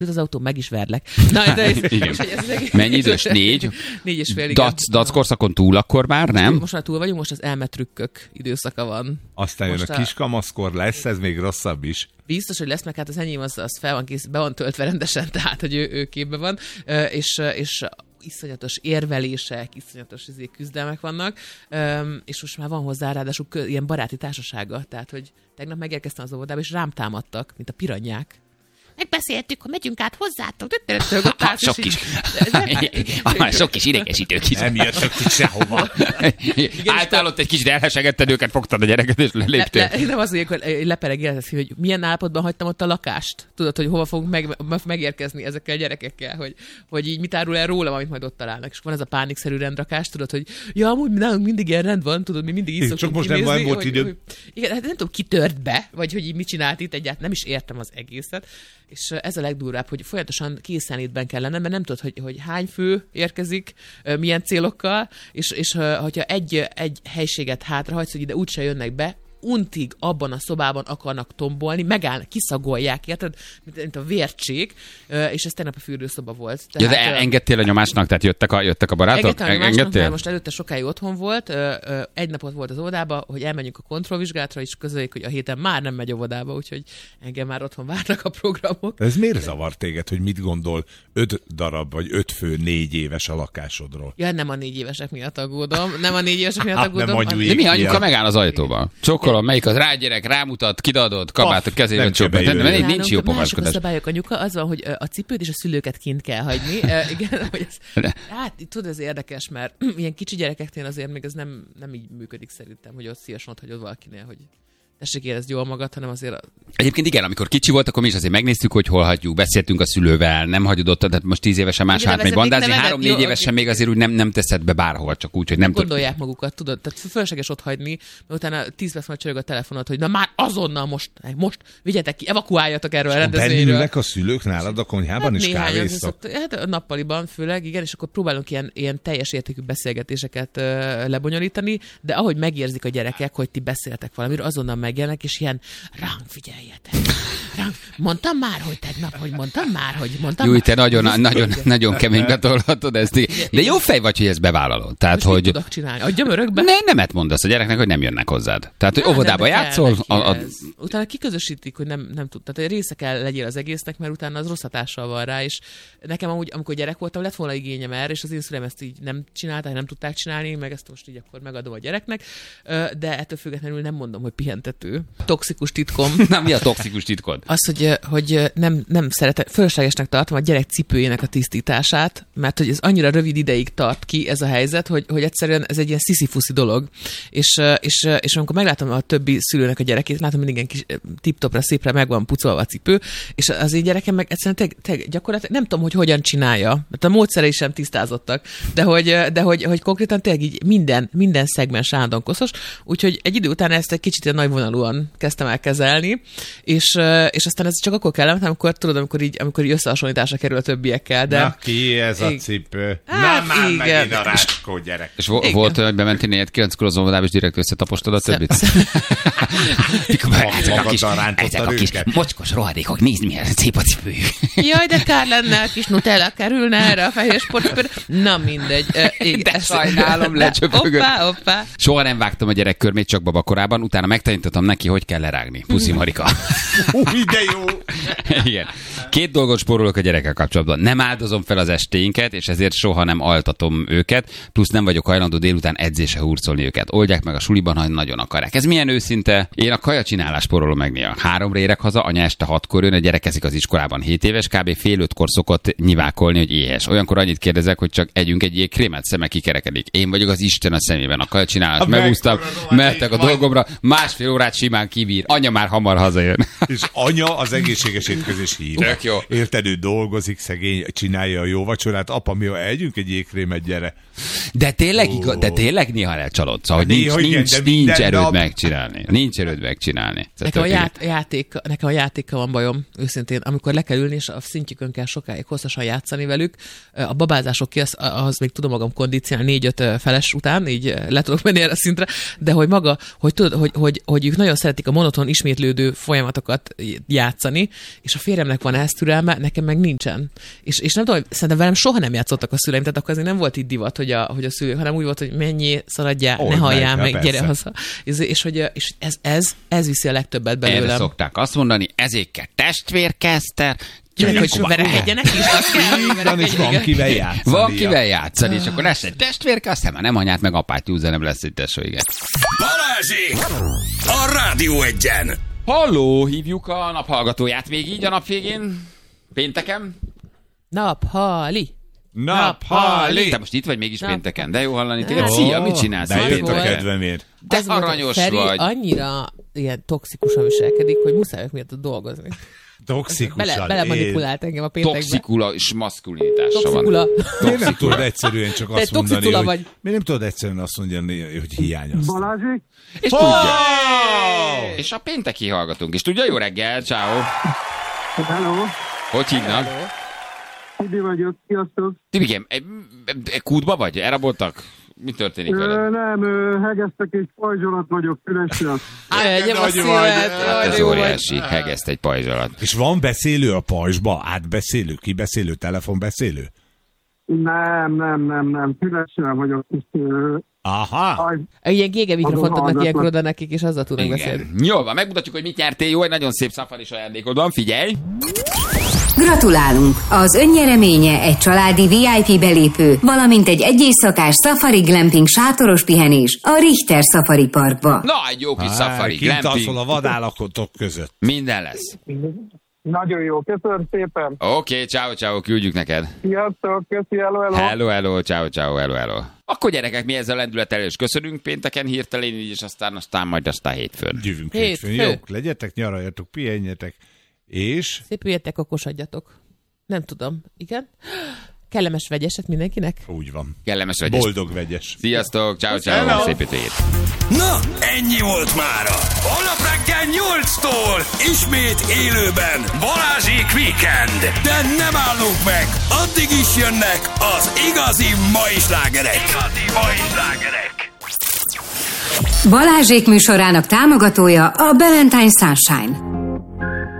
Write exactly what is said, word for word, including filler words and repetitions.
az autó, meg is verlek. Na, de ez, igen. Mennyi idős? Négy? Négy és fél, igen. Dac, dac korszakon túl akkor már, nem? Most már túl vagyunk, most az elmetrükkök időszaka van. Aztán jön a kiskamaszkor, lesz ez még rosszabb is. Biztos, hogy lesz, meg hát az enyém az, az fel van kész, be van töltve rendesen, tehát, hogy ő, ő képben van, és, és iszonyatos érvelések, iszonyatos küzdelmek vannak, és most már van hozzá ráadásul ilyen baráti társasága, tehát, hogy tegnap megérkeztem az óvodába, és rám támadtak, mint a piranyák. Megbeszéltük, hogy megyünk át hozzátok. Sok kis, sok kis idegesítők is. Nem jöttök ki sehova. Álltál ott egy kicsit elhesegetted őket, fogtad a gyereket, és leléptél. Le, le, nem az, hogy leperegélhetsz, hogy milyen állapotban hagytam ott a lakást. Tudod, hogy hova fogunk meg, megérkezni ezekkel a gyerekekkel, hogy, hogy így mit árul el rólam, amit majd ott találnak. És van ez a pánikszerű rendrakás, tudod, hogy ja, amúgy nálunk mindig ilyen rend van, tudod, mi mindig így szoktunk csak most kinézni, nem volt hogy, idő. Hogy, igen, hát nem tudom, ki tört be, vagy hogy így mit csinált itt egyáltalán, nem is értem az egészet. És ez a legdurvább, hogy folyamatosan készenlétben kell lennem, mert nem tudod, hogy, hogy hány fő érkezik, milyen célokkal, és, és hogyha egy, egy helységet hátrahagysz, hogy ide úgyse jönnek be, untig abban a szobában akarnak tombolni, megállnak, kiszagolják, érted? Mint, mint a vércsék, és ez tegnap a fürdőszoba volt. Tehát, ja, de engedtél a nyomásnak, tehát jöttek a, jöttek a barátok? Engedtem a nyomásnak, mert most előtte sokáig otthon volt, egy napot volt az óvodába, hogy elmenjünk a kontrollvizsgálatra, és közöljük, hogy a héten már nem megy óvodába, úgyhogy engem már otthon várnak a programok. Ez miért zavar téged, hogy mit gondol öt darab, vagy öt fő négy éves a lakásodról? Ja, nem a négy évesek miatt aggódom, nem a négy évesek miatt aggódom. De mi anyuka megáll az ajtóban? Csokkolom, melyik az rágyerek, rámutat, kidadod, kabát a kezében csöppent. Nem, nem, nincs jó pogaskodás. A szabályok, anyuka, az van, hogy a cipőt és a szülőket kint kell hagyni. uh, igen, hogy ez, hát tudod, ez érdekes, mert ilyen kicsi gyerekeknél azért még ez nem, nem így működik szerintem, hogy ott szívesen ott hagyod valakinél, hogy tessék érezd jól magad, hanem azért... A... Egyébként igen, amikor kicsi volt, akkor mi is azért megnéztük, hogy hol hagyjuk, beszéltünk a szülővel, nem hagyod ott, tehát most tíz évesen más hát megy bandázni, három-négy évesen még azért úgy nem, nem teszed be bárhol, csak úgy, hogy nem tudod. Gondolják magukat, tudod, tehát fölösleges ott hagyni, mert utána tíz perc majd csörög a telefonot, hogy na már azonnal most, most vigyetek ki, evakuáljatok erről a rendezvényről. Bennülnek a szülők nálad a konyhában hát is kávéztak? Hát a nappaliban főleg, igen, és akkor próbálunk ilyen, ilyen teljes értékű beszélgetéseket uh, lebonyolítani, de ahogy megérzik a gyerekek, hogy ti beszéltek valamiről, azonnal megjelennek, és ilyen ránk figyeljetek. Ránk. Mondtam már, hogy tegnap, hogy mondtam már, hogy mondtam Jó, már. te nagyon, nagyon, nagyon, nagyon keménybe tolhatod ezt. De jó fej vagy, hogy ezt bevállalod. Tehát, most hogy... mit tudok csinálni? Adjam örökbe? Ne, nemet mondasz a gyereknek, hogy nem jönnek hozzád. Tehát, hogy óvodába játszol. A, a... Utána kiközösítik, hogy nem, nem tud. Tehát része kell legyél az egésznek, mert utána az rossz hatással van rá, és nekem amúgy, amikor gyerek voltam, lett volna igényem erre, és az én szüleim ezt így nem csinálták, nem tudták csinálni, meg ezt most így akkor megadom a gyereknek, de ettől függetlenül nem mondom, hogy pihentető. Toxikus titkom. Na, mi a toxikus titkod? Az, hogy, hogy nem, nem szeretem, fölöslegesnek tartom a gyerek cipőjének a tisztítását, mert hogy ez annyira rövid ideig tart ki ez a helyzet, hogy, hogy egyszerűen ez egy ilyen sziszifuszi dolog. És, és, és amikor meglátom a többi szülőnek a gyerekét, látom, hogy mindig kis tip-topra, szépre meg van pucolva a cipő, és az én gyerekem meg egyszerűen te, te, gyakorlatilag nem tudom, hogy hogyan csinálja, mert a módszerei sem tisztázottak, de hogy, de hogy, hogy konkrétan tényleg így minden, minden szegmens állandóan koszos, úgyhogy egy idő után ezt egy kicsit ilyen nagyvonalúan kezdtem el kezelni, és, és aztán ez csak akkor kellemetlen, amikor tudod, amikor így, amikor így összehasonlításra kerül a többiekkel. De... Na, ki ez a cipő? Hát, na már igen. megint a rácskó gyerek. És vo- volt olyan, hogy bementél négyed kilenckor az óvodába, és direkt összetapostad a többit? Ezek a kis mocskos rohadékok, nézd milyen szép a cipőjük. Jaj, de kár lenne, a kis Nutella kerülne erre a fehér sportcipőre. Na mindegy. De sajnálom, lecsöpögött. Hoppá, hoppá. Soha nem vágtam a gyerek körmét, csak babakorában, utána megtanítottam neki, hogy kell lerágni. Puszi Marika. Új, de jó! Igen. Két dolgot spórolok a gyerekkel kapcsolatban. Nem áldozom fel az estéinket, és ezért soha nem altatom őket, plusz nem vagyok hajlandó délután edzésre hurcolni őket. Oldják meg a suliban, ha nagyon akarják. Ez milyen őszinte? Én a kajacsinálás spórolom meg néha. Háromra érek haza, anya este hatkor jön, a gyerek eszik az iskolában hét éves, kb. Fél ötkor szokott nyivákolni, hogy éhes. Olyankor annyit kérdezek, hogy csak együnk egy jégkrémet, szeme kikerekedik. Én vagyok az Isten a szemében. A kajacsinálást megúsztam, mehettek a dolgomra, másfél órát simán kibír. Anya már hamar hazajön. És anya az egészséges étkezés hív. Tök jó. Érted, ő dolgozik, szegény, csinálja a jó vacsorát. Apa, mi, ha együnk egy jégkrémet, gyere. De tényleg, oh. de tényleg néha elcsalodsz, hogy nincs, néha, nincs, igen, nincs erőd nap... megcsinálni. Nincs erőd megcsinálni. Nekem a, ját, játék, nekem a játékkal van bajom, őszintén. Amikor le kell ülni, és a szintjükön kell sokáig hosszasan játszani velük, a babázások ki, az, az még tudom magam kondicionálni négy-öt feles után, így le tudok menni erre a szintre, de hogy maga, hogy tudod, hogy, hogy, hogy ők nagyon szeretik a monoton ismétlődő folyamatokat játszani, játszani, és a férjemnek van ehhez türelme, nekem meg nincsen. És, és nem tudom, szerintem velem soha nem játszottak a szüleim, tehát akkor azért nem volt itt divat, hogy a, hogy a szülők, hanem úgy volt, hogy mennyi, szaladjál, oh, ne halljál meg, meg gyere haza. És, és, hogy, és ez, ez, ez viszi a legtöbbet belőlem. Erre szokták azt mondani, ezért kell testvérkeszter, Gyerek, hogy verekedjenek is, azt kell. Van, és van kivel játszani. Van kivel játszani, és akkor lesz egy testvérke, aztán már nem anyát, meg apát júzza, nem lesz egy tesó, igen. Balázsék! A Rádió Egyen! Halló, hívjuk a naphallgatóját még így a nap végén, pénteken. Naphali. Naphali. Te most itt vagy mégis Nap. pénteken, de jó hallani téged. Szia, mit csinálsz? De jött a volt. kedvemért. De Az volt, aranyos Feri vagy. annyira ilyen toxikusan viselkedik, hogy muszáj ők miatt dolgozni. Toxikusan. Bele, bele manipulált engem a péntekbe. Toxikula és maszkulinitása van. Toxikula. Miért nem tudod egyszerűen csak Te azt mondani, toxikula hogy... vagy. Miért nem tudod egyszerűen azt mondani, hogy hiányozsz? Balázsék? És tudja. És a pénteki hallgatunk. És tudja, jó reggel, ciao. Hello, Hogy hívnak? Tibi vagyok, sziasztok. Tibikém, e, e, kútba vagy? Elraboltak? Mi történik Ö, veled? nem, ö, hegesztek és pajzsolat vagyok, Fülesről. Egyem a nagy szívet. vagy. Hát ez jó vagy. óriási, hegeszt egy pajzsalat. És van beszélő a pajzsba? Átbeszélő? Kibeszélő? Telefonbeszélő? Nem, nem, nem, nem, Fülesről vagyok. És, ö, Aha. aj, Ilyen gége mikrofont Azon adnak ilyenkor hallgatlak. oda nekik, és azzal tudnak beszélni. Igen. Jól van, megmutatjuk, hogy mit nyertél. Jó, egy nagyon szép szafaris ajándékod van, figyelj! Gratulálunk! Az önnyereménye egy családi vé i pé belépő, valamint egy egyéjszakás Safari Glamping sátoros pihenés a Richter Safari Parkba. Na, egy jó kis safari, Kint alszol glamping, a vadállakotok között. minden lesz. nagyon jó, köszönöm szépen. Oké, okay, ciao, ciao, küldjük neked. Sziasztok, köszi, hello, hello. Hello, hello, ciao, ciao, hello, hello. Akkor gyerekek, mi ezzel lendülettel is köszönünk pénteken hirtelen, így, és aztán, aztán majd aztán hétfőn. Jövünk Hétfő. hétfőn. Jók, legyetek, nyaraljatok, pihenjetek. És... Szépüljetek, okosodjatok. Nem tudom. Igen? Kellemes vegyeset mindenkinek? Úgy van. Kellemes vagy. Boldog vegyes. Sziasztok, ciao, ciao, Hello. szép hétvégét. Na, ennyi volt mára. Holnap reggel nyolctól ismét élőben Balázsék Weekend. De nem állunk meg, addig is jönnek az igazi mai slágerek. Igazi mai slágerek. Balázsék műsorának támogatója a Valentine Sunshine.